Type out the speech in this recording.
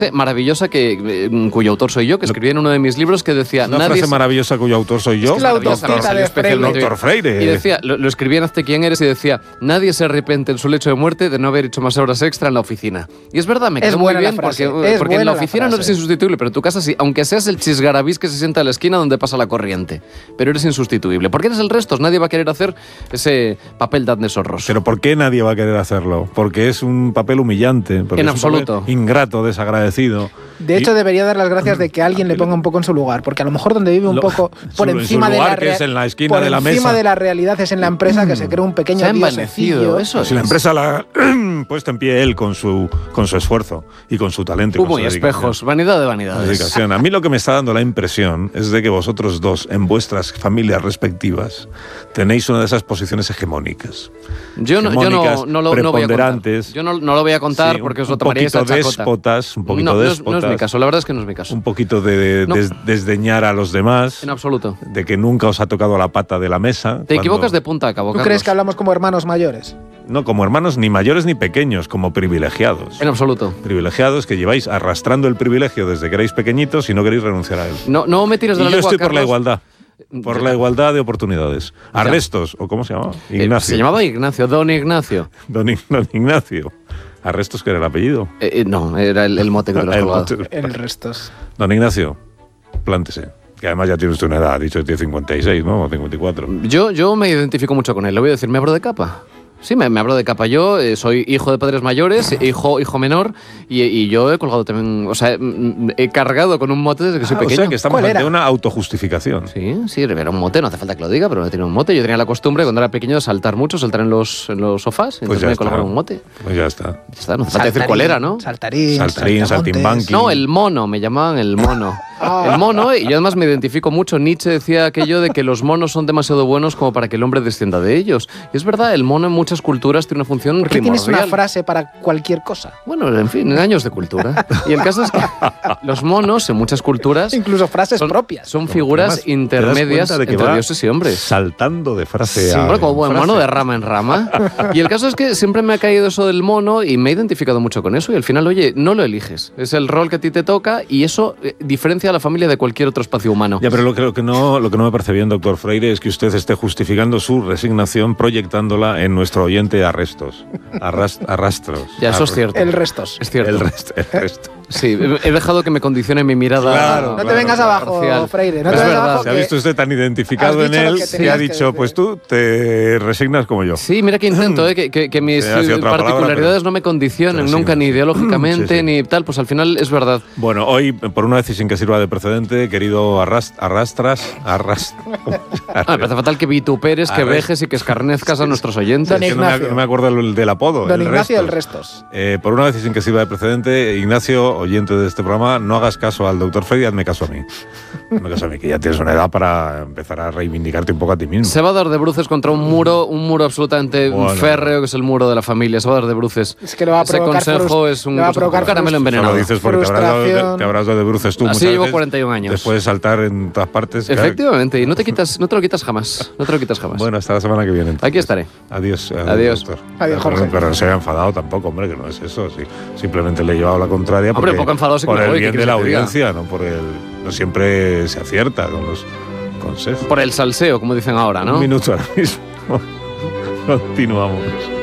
Maravillosa cuyo autor soy yo, que escribí en uno de mis libros, que decía... Una frase maravillosa cuyo autor soy yo. Es la autocita de Freire. Doctor Freire. Y decía, lo escribí en Hazte quién eres y decía, nadie se arrepiente en su lecho de muerte de no haber hecho más horas extra en la oficina. Y es verdad, me quedó muy bien porque en la oficina no eres insustituible, pero en tu casa sí, aunque seas el chisgarabís que se sienta en la esquina donde pasa la corriente. Pero eres insustituible. Porque eres el resto, nadie va a querer hacer ese papel de Adnes Horros. Pero ¿por qué nadie va a querer hacerlo? Porque es un papel humillante. En absoluto. Ingrato, desagradecido. De hecho, debería dar las gracias de que alguien le ponga un poco en su lugar, porque a lo mejor donde vive un poco por encima de la realidad es en la empresa, que se crea un pequeño diosecillo. Eso si la empresa la ha puesto en pie él con su esfuerzo y con su talento. Humo y espejos, vanidad de vanidades. A mí lo que me está dando la impresión es de que vosotros dos, en vuestras familias respectivas, tenéis una de esas posiciones hegemónicas. Yo no voy a contar. Yo no lo voy a contar, sí, porque os lo tomaríais a chacota. Un poquito déspotas. No es mi caso, la verdad es que no es mi caso. Un poquito de desdeñar a los demás. En absoluto. De que nunca os ha tocado la pata de la mesa. Te equivocas de punta a cabo, ¿Tú crees que hablamos como hermanos mayores? No, como hermanos ni mayores ni pequeños, como privilegiados. En absoluto. Privilegiados que lleváis arrastrando el privilegio desde que erais pequeñitos y no queréis renunciar a él. No me tires de la lengua, yo estoy por Carlos. la igualdad. Por la igualdad de oportunidades. Arrestos, ¿o cómo se llamaba? Ignacio. Se llamaba Ignacio, don Ignacio. Don Ignacio. ¿Arrestos que era el apellido? No, era el mote que te lo has colgado. El Restos. Don Ignacio, plántese. Que además ya tiene usted una edad, ha dicho que tiene 56, ¿no? O 54. Yo me identifico mucho con él. Le voy a decir, me abro de capa. Sí, me abro de capa. Yo soy hijo de padres mayores, hijo menor, y yo he colgado también, o sea, he cargado con un mote desde que soy pequeño. O sea, que estamos ante una autojustificación. Sí, era un mote, no hace falta que lo diga, pero tenía un mote. Yo tenía la costumbre cuando era pequeño de saltar mucho, saltar en los sofás, y entonces me colgaron un mote. Pues ya está. Ya está, no hace falta decir cuál era, ¿no? Saltarín, saltimbanqui. No, el mono, me llamaban el mono. El mono, y yo además me identifico mucho. Nietzsche decía aquello de que los monos son demasiado buenos como para que el hombre descienda de ellos. Y es verdad, el mono en muchas culturas tiene una función primordial. ¿Por qué tienes una frase para cualquier cosa? Bueno, en fin, en años de cultura. Y el caso es que los monos en muchas culturas... Incluso frases propias. Son figuras intermedias entre dioses y hombres. Saltando de frase a... como buen mono de rama en rama. Y el caso es que siempre me ha caído eso del mono y me he identificado mucho con eso. Y al final, oye, no lo eliges. Es el rol que a ti te toca y eso diferencia a la familia de cualquier otro espacio humano. Ya, pero lo que no me parece bien, doctor Freire, es que usted esté justificando su resignación proyectándola en nuestro oyente Arrastros. Ya, eso es cierto. El Restos. Es cierto. El resto. Sí, he dejado que me condicione mi mirada. Claro, no te vengas abajo, parcial. Freire. No es te vengas verdad. abajo. Se ha visto usted tan identificado en él que ha dicho, pues tú te resignas como yo. Sí, mira que intento, que mis particularidades no me condicionen nunca, ni ideológicamente, ni tal. Pues al final es verdad. Bueno, hoy, por una vez y sin que sirva de precedente, querido Arrastras. Me parece fatal que vituperes, que vejes y que escarnezcas a nuestros oyentes. Don Ignacio. No me acuerdo del apodo. Don Ignacio del Restos. Por una vez y sin que sirva de precedente, Ignacio, oyente de este programa, no hagas caso al doctor Freire, hazme caso a mí. Hazme caso a mí, que ya tienes una edad para empezar a reivindicarte un poco a ti mismo. Se va a dar de bruces contra un muro absolutamente férreo, que es el muro de la familia. Se va a dar de bruces. Es que lo va a provocar. Ese consejo es un caramelo envenenado. Lo dices porque te habrás dado de bruces tú. Así llevo 41 años. Después de saltar en todas partes. Efectivamente, y no te lo quitas jamás. Bueno, hasta la semana que viene. Entonces. Aquí estaré. Adiós. Doctor. Adiós, Jorge. Pero no se haya enfadado tampoco, hombre, que no es eso. Sí. Simplemente le he llevado la contraria. Hombre, poco enfadado sí que por el voy, bien de la audiencia, no siempre se acierta con los consejos. Por el salseo, como dicen ahora, ¿no? Un minuto ahora mismo. Continuamos.